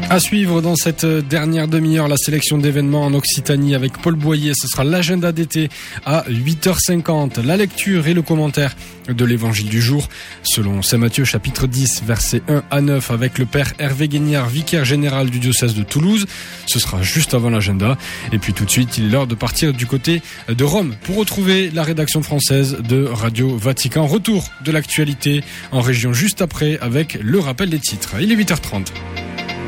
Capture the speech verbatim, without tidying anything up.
À suivre dans cette dernière demi-heure, la sélection d'événements en Occitanie avec Paul Boyer. Ce sera l'agenda d'été à huit heures cinquante. La lecture et le commentaire de l'évangile du jour selon Saint Matthieu chapitre dix versets un à neuf avec le père Hervé Guignard, vicaire général du diocèse de Toulouse. Ce sera juste avant l'agenda. Et puis tout de suite, il est l'heure de partir du côté de Rome pour retrouver la rédaction française de Radio Vatican. Retour de l'actualité en région juste après avec le rappel des titres. Il est huit heures trente.